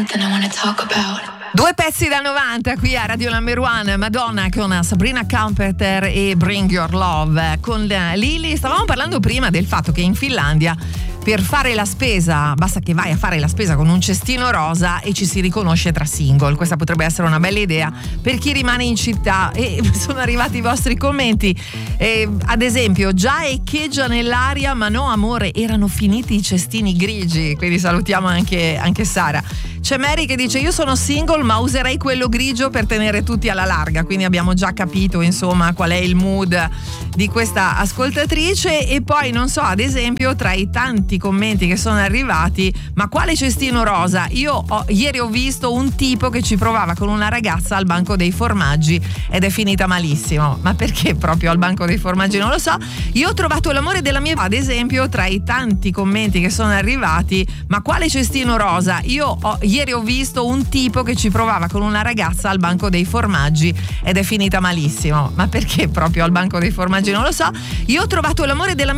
something I wanna talk about. Due pezzi da 90 qui a Radio Number One, Madonna con Sabrina Carpenter e Bring Your Love con Lily. Stavamo parlando prima del fatto che in Finlandia per fare la spesa basta che vai a fare la spesa con un cestino rosa e ci si riconosce tra single. Questa potrebbe essere una bella idea per chi rimane in città. E sono arrivati i vostri commenti, ad esempio: già echeggia nell'aria, ma no amore, erano finiti i cestini grigi. Quindi salutiamo anche Sara. C'è Mary che dice: io sono single ma userei quello grigio per tenere tutti alla larga. Quindi abbiamo già capito insomma qual è il mood di questa ascoltatrice. E poi non so, ad esempio, tra i tanti commenti che sono arrivati: ma quale cestino rosa? Ieri ho visto un tipo che ci provava con una ragazza al banco dei formaggi ed è finita malissimo. Ma perché proprio al banco dei formaggi? Non lo so. Io ho trovato l'amore della mia, ad esempio, tra i tanti commenti che sono arrivati: ma quale cestino rosa? Ieri ho visto un tipo che ci provava con una ragazza al banco dei formaggi ed è finita malissimo. Ma perché proprio al banco dei formaggi? Non lo so. Io ho trovato l'amore della mia